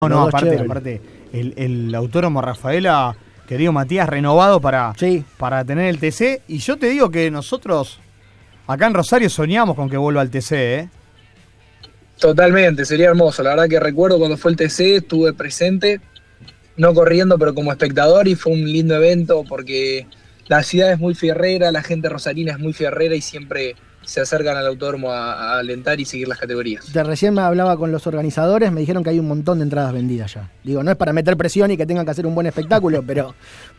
No, aparte, el autódromo Rafaela, querido Matías, renovado para tener el TC. Y yo te digo que nosotros, acá en Rosario, soñamos con que vuelva al TC, ¿eh? Totalmente, sería hermoso. La verdad que recuerdo cuando fue el TC, estuve presente, no corriendo, pero como espectador, y fue un lindo evento porque la ciudad es muy fierrera, la gente rosarina es muy fierrera y siempre se acercan al autódromo a alentar y seguir las categorías. Recién me hablaba con los organizadores, me dijeron que hay un montón de entradas vendidas ya. Digo, no es para meter presión y que tengan que hacer un buen espectáculo, pero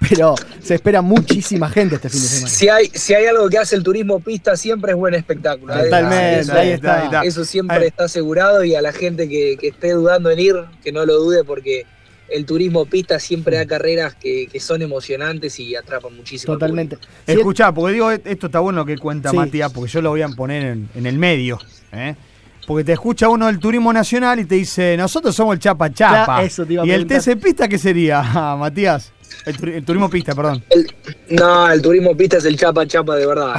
se espera muchísima gente este fin de semana. Si hay algo que hace el turismo pista, siempre es buen espectáculo. Totalmente, ahí está. Eso siempre está asegurado, y a la gente que esté dudando en ir, que no lo dude, porque el turismo pista siempre da carreras que son emocionantes y atrapan muchísimo. Totalmente. Escuchá, porque digo, esto está bueno lo que cuenta Matías, porque yo lo voy a poner en el medio, ¿eh? Porque te escucha uno del turismo nacional y te dice, nosotros somos el Chapa Chapa. ¿Y el TC Pista qué sería, Matías? El turismo pista, perdón. El turismo pista es el Chapa Chapa de verdad.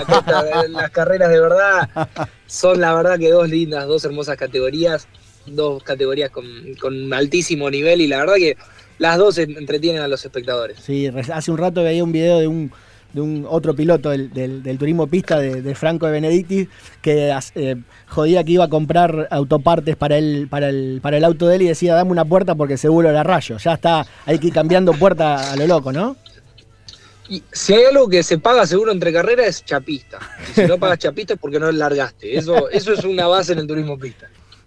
Las carreras de verdad son, la verdad, que dos hermosas categorías. Dos categorías con altísimo nivel, y la verdad que las dos entretienen a los espectadores. Sí, hace un rato veía un video de un otro piloto del turismo pista, de Franco de Benedictis, que jodía que iba a comprar autopartes para el auto de él y decía, dame una puerta porque seguro la rayo. Ya está, hay que ir cambiando puerta a lo loco, ¿no? Y si hay algo que se paga seguro entre carreras es chapista. Si no pagas chapista es porque no largaste. Eso es una base en el turismo pista.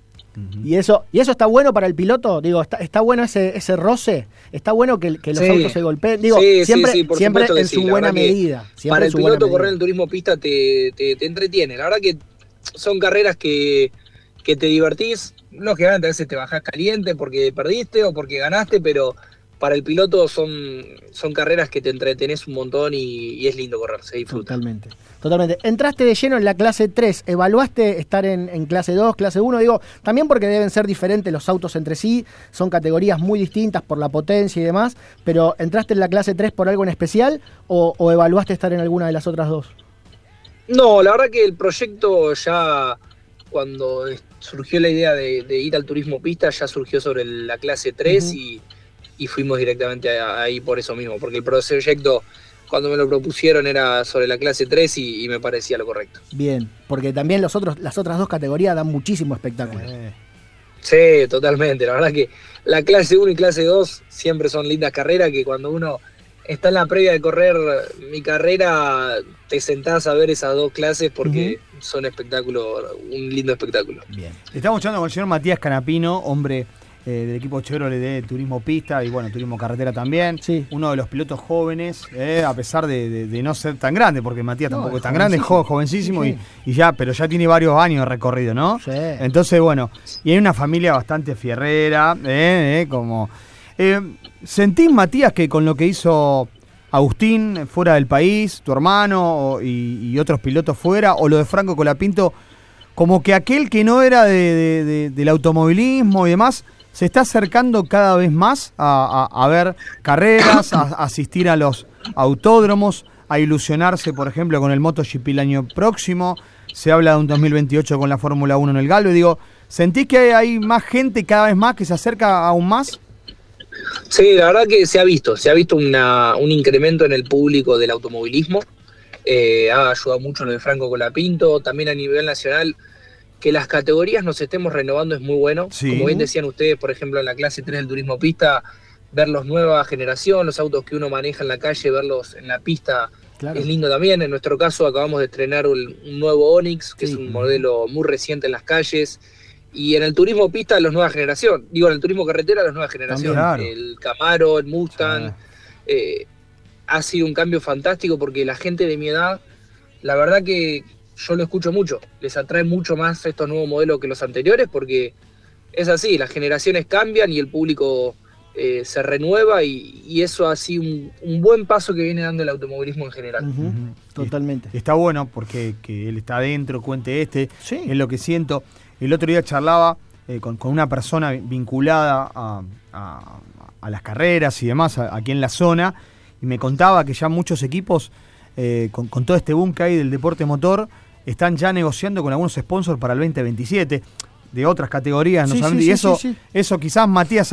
¿Y eso está bueno para el piloto? Digo, está bueno ese roce, está bueno que los autos se golpeen. Digo, siempre en su buena medida. Para el piloto correr en el turismo pista te entretiene. La verdad que son carreras que te divertís. Lógicamente a veces te bajás caliente porque perdiste o porque ganaste, pero para el piloto son carreras que te entretenés un montón y es lindo correr, se disfruta. Totalmente. Entraste de lleno en la clase 3, ¿evaluaste estar en clase 2, clase 1? Digo, también porque deben ser diferentes los autos entre sí, son categorías muy distintas por la potencia y demás, pero ¿entraste en la clase 3 por algo en especial o evaluaste estar en alguna de las otras dos? No, la verdad que el proyecto ya, cuando surgió la idea de ir al turismo pista, ya surgió sobre la clase 3 y fuimos directamente ahí por eso mismo, porque el proyecto, cuando me lo propusieron, era sobre la clase 3 y me parecía lo correcto. Bien, porque también las otras dos categorías dan muchísimo espectáculo. Sí, totalmente. La verdad que la clase 1 y clase 2 siempre son lindas carreras, que cuando uno está en la previa de correr mi carrera, te sentás a ver esas dos clases porque son un lindo espectáculo. Bien. Estamos charlando con el señor Matías Canapino, hombre del equipo Chevrolet de turismo pista y turismo carretera también. Sí. Uno de los pilotos jóvenes, a pesar de no ser tan grande, porque Matías tampoco es tan grande, es jovencísimo, pero ya tiene varios años de recorrido, ¿no? Sí. Entonces, y hay una familia bastante fierrera, ¿sentís, Matías, que con lo que hizo Agustín fuera del país, tu hermano y otros pilotos fuera, o lo de Franco Colapinto, como que aquel que no era del automovilismo y demás, se está acercando cada vez más a ver carreras, a asistir a los autódromos, a ilusionarse, por ejemplo, con el MotoGP el año próximo? Se habla de un 2028 con la Fórmula 1 en el Galvez. Digo, ¿sentís que hay más gente cada vez más que se acerca aún más? Sí, la verdad que se ha visto un incremento en el público del automovilismo. Ha ayudado mucho lo de Franco Colapinto, también a nivel nacional. Que las categorías nos estemos renovando es muy bueno. Sí. Como bien decían ustedes, por ejemplo, en la clase 3 del turismo pista, verlos nueva generación, los autos que uno maneja en la calle, verlos en la pista, es lindo también. En nuestro caso acabamos de estrenar un nuevo Onix, que es un modelo muy reciente en las calles. Y en el turismo pista, los nueva generación. Digo, en el turismo carretera, los nueva generación. Claro. El Camaro, el Mustang. Ha sido un cambio fantástico porque la gente de mi edad, la verdad que yo lo escucho mucho, les atrae mucho más estos nuevos modelos que los anteriores, porque es así, las generaciones cambian y el público se renueva y eso ha sido un buen paso que viene dando el automovilismo en general. Totalmente. Está bueno porque que él está adentro, cuente es lo que siento. El otro día charlaba con una persona vinculada a las carreras y demás aquí en la zona, y me contaba que ya muchos equipos, con todo este boom que hay del deporte motor, están ya negociando con algunos sponsors para el 2027 de otras categorías, ¿no? Eso quizás, Matías,